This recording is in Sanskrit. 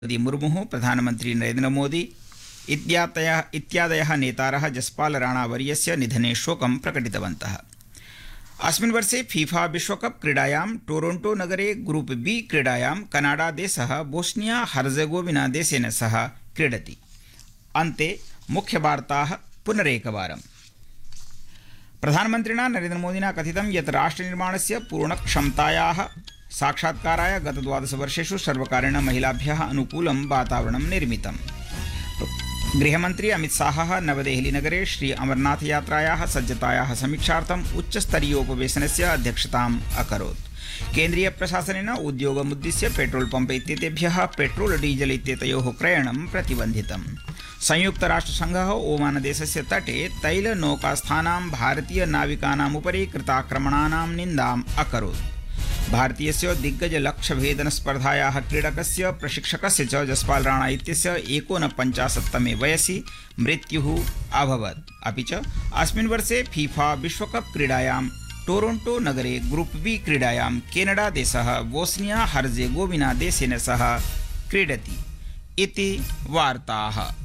द्रौपदी मुर्मुः, प्रधानमन्त्री नरेन्द्र मोदी इत्यादयः नेतारः जसपाल राणावर्यस्य निधने शोकं प्रकटितवन्तः। अस्मिन् वर्षे फीफा विश्वकप क्रीडायां टोरोंटो नगरे ग्रुप बी क्रीडायां कनाडा देशः बोस्निया हर्जेगोविना देशेन सह क्रीडति। अन्ते मुख्यवार्ताः पुनरेकवारम्। प्रधानमन्त्रिणा नरेन्द्रमोदिना कथितं यत् राष्ट्रनिर्माणस्य पूर्णक्षमतायाः साक्षात्काराय गत 12 वर्षेषु सर्वकारेण महिलाभ्यः अनुकूलं वातावरणं निर्मितम्। गृहमन्त्री अमित शाहः नवदेहलीनगरे श्री अमरनाथ यात्रायाः सज्जतायाः समीक्षार्थम् उच्चस्तरीयोपवेशनस्य अध्यक्षताम् अकरोत्। केन्द्रीयप्रशासनेन उद्योगमुद्दिश्य पेट्रोल पम्प इत्येतेभ्यः पेट्रोल डीजल इत्येतयोः क्रयणं प्रतिबन्धितम्। संयुक्तराष्ट्रसङ्घः ओमानदेशस्य तटे तैलनौकास्थानां भारतीयनाविकानाम् उपरि कृताक्रमणानां निन्दाम् अकरोत्। भारतीयस्य दिग्गज लक्ष्यभेदनस्पर्धायाः क्रीडकस्य प्रशिक्षकस्य च जसपाल राणा इत्यस्य 49तमे वयसि मृत्युः अभवत्। अपि च अस्मिन् वर्षे फीफा विश्वकप क्रीडायां टोरोंटो नगरे ग्रुप बी क्रीडायां केनडा देशः बोस्निया हर्जेगोविना देशेन सह क्रीडति इति वार्ताः।